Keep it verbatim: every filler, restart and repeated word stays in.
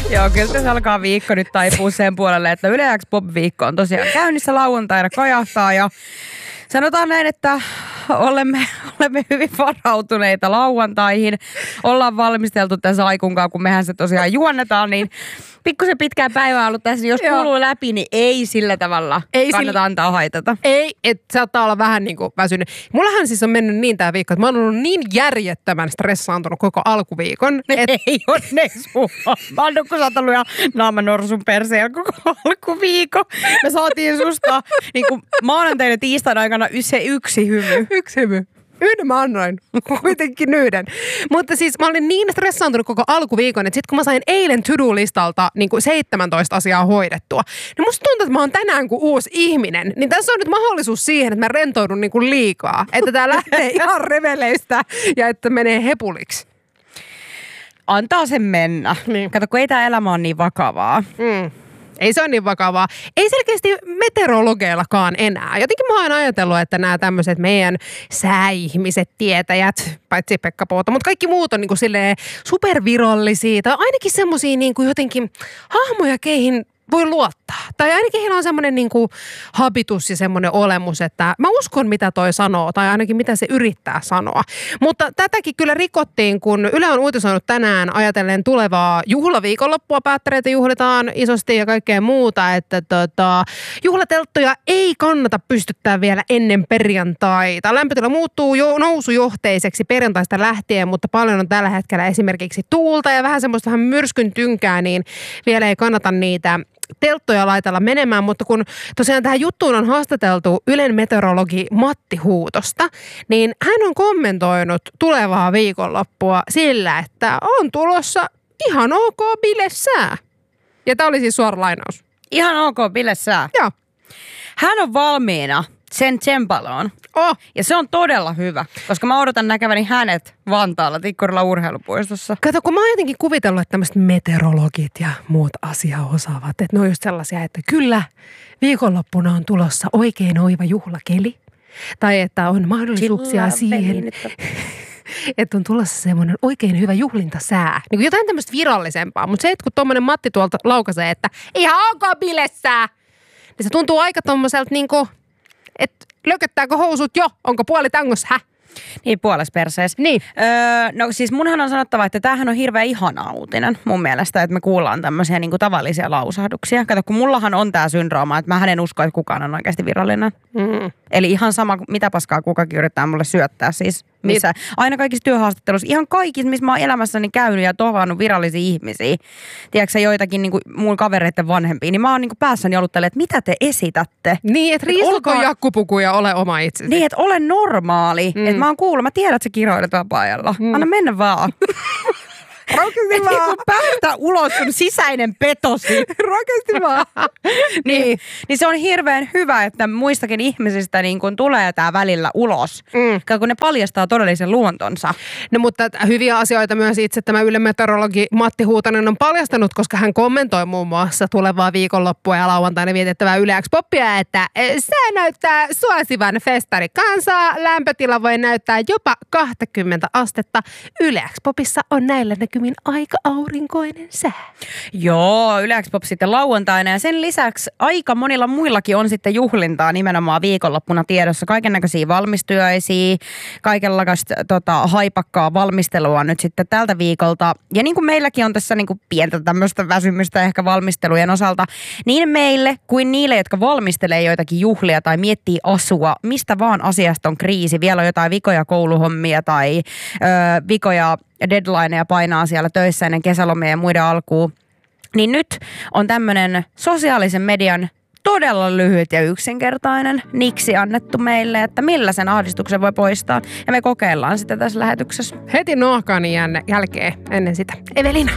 Joo, kyllä tässä alkaa viikko nyt taipua sen puolelle, että Yle X Pop-viikko on tosiaan käynnissä, lauantaina kajahtaa ja sanotaan näin, että olemme, olemme hyvin varautuneita lauantaihin. Ollaan valmisteltu tässä aikunkaan, kun mehän se tosiaan juonnetaan, niin pikkusen pitkään päivää ollut tässä. Jos kuuluu läpi, niin ei sillä tavalla ei kannata sillä antaa haitata. Ei, että saattaa olla vähän niin kuin väsynyt. Mullahan siis on mennyt niin tää viikko, että mä oon ollut niin järjettömän stressaantunut koko alkuviikon. Et... Ei onneksi mua. Mä oon kun sä oot ollut ihan naamanorsun perseen koko alkuviikon. Me saatiin susta niin kuin maanantaina ja tiistain aikana se yksi hymy. Yksi hymy. Yhden mä annoin. Kuitenkin yhden. Mutta siis mä olin niin stressaantunut koko alkuviikon, että sit kun mä sain eilen to-do-listalta niin kuin seitsemäntoista asiaa hoidettua, niin musta tuntuu, että mä oon tänään kuin uusi ihminen. Niin tässä on nyt mahdollisuus siihen, että mä rentoudun niin kuin liikaa. Että tää lähtee ihan reveleistä ja että menee hepuliksi. Antaa sen mennä. Niin. Kato, kun ei tää elämä ole niin vakavaa. Mm. Ei se ole niin vakavaa. Ei selkeästi meteorologeillakaan enää. Jotenkin mä oon ajatellut, että nämä tämmöiset meidän sääihmiset, tietäjät, paitsi Pekka Pouta, mutta kaikki muut on niin kuin silleen supervirallisia tai ainakin semmosia niin kuin jotenkin hahmoja, keihin voi luottaa. Tai ainakin heillä on semmoinen niin kuin habitus ja semmoinen olemus, että mä uskon mitä toi sanoo tai ainakin mitä se yrittää sanoa. Mutta tätäkin kyllä rikottiin, kun Yle on uutisoinut tänään ajatellen tulevaa juhlaviikonloppua. Päättäreitä juhlitaan isosti ja kaikkea muuta, että tota, juhlatelttoja ei kannata pystyttää vielä ennen perjantaita. Lämpötila muuttuu jo nousujohteiseksi perjantaista lähtien, mutta paljon on tällä hetkellä esimerkiksi tuulta ja vähän semmoista vähän myrskyn tynkää, niin vielä ei kannata niitä telttoja laitella menemään, mutta kun tosiaan tähän juttuun on haastateltu Ylen meteorologi Matti Huutosta, niin hän on kommentoinut tulevaa viikonloppua sillä, että on tulossa ihan ok bilesää. Ja tämä oli siis suora lainaus. Ihan ok bilesää? Joo. Hän on valmiina sen tsempaloon. Oh. Ja se on todella hyvä, koska mä odotan näkeväni hänet Vantaalla Tikkurilla urheilupuistossa. Kato, kun mä oon jotenkin kuvitellut, että tämmöiset meteorologit ja muut asiaa osaavat, että ne on just sellaisia, että kyllä viikonloppuna on tulossa oikein oiva juhlakeli. Tai että on mahdollisuuksia siihen, että on tulossa semmoinen oikein hyvä juhlintasää. Niin kuin jotain tämmöistä virallisempaa. Mutta se, että kun tommonen Matti tuolta laukaisee, että ihan ok bilessää, niin se tuntuu aika tommoselta niinku, että lököttääkö housut jo? Onko puoli tangossa? Häh? Niin, puolessa perseessä. Niin. Öö, no siis munhan on sanottava, että tämähän on hirveän ihana uutinen mun mielestä, että me kuullaan tämmöisiä niinku tavallisia lausahduksia. Kato, kun mullahan on tää syndrooma, että mä en usko, että kukaan on oikeasti virallinen. Mm. Eli ihan sama, mitä paskaa kukakin yrittää mulle syöttää siis. Missä, aina kaikissa työhaastatteluissa, ihan kaikissa, missä mä oon elämässäni käynyt ja tohvannut virallisia ihmisiä. Tiedätkö mun niinku, mun kavereiden vanhempia, niin mä oon niinku päässäni ollut tälleen, että mitä te esitätte? Niin, että riisuko jakkupuku ja ole oma itsesi. Niin, että ole normaali. Mm. Että mä oon kuullut, mä tiedän, että sä kiroilet vapaa-ajalla. Mm. Anna mennä vaan. Rakasti vaan. Niin päästä ulos sun sisäinen petosi. Rakasti vaan. niin, niin se on hirveän hyvä, että muistakin ihmisistä niin kun tulee tää välillä ulos. Mm. Kun ne paljastaa todellisen luontonsa. No mutta hyviä asioita myös itse tämä Ylen meteorologi Matti Huutonen on paljastanut, koska hän kommentoi muun muassa tulevaa viikonloppua ja lauantaina vietettävää Yle X Popia, että sää näyttää suosivan festarikansaa. Lämpötila voi näyttää jopa kaksikymmentä astetta. Yle X Popissa on näillä näkymin aika aurinkoinen sää. Joo, Yle X Pop sitten lauantaina ja sen lisäksi aika monilla muillakin on sitten juhlintaa nimenomaan viikonloppuna tiedossa. Kaikennäköisiä valmistyöisiä, kaikenlaista tota, haipakkaa valmistelua nyt sitten tältä viikolta. Ja niin kuin meilläkin on tässä niin kuin pientä tämmöistä väsymystä ehkä valmistelujen osalta, niin meille kuin niille, jotka valmistelee joitakin juhlia tai miettii asua, mistä vaan asiasta on kriisi. Vielä on jotain vikoja kouluhommia tai ö, vikoja deadlineja painaa siellä töissä ennen kesälomia ja muiden alkuun. Niin nyt on tämmöinen sosiaalisen median todella lyhyt ja yksinkertainen niksi annettu meille, että millä sen ahdistuksen voi poistaa. Ja me kokeillaan sitä tässä lähetyksessä. Heti nohkaani jälkeen ennen sitä. Evelina.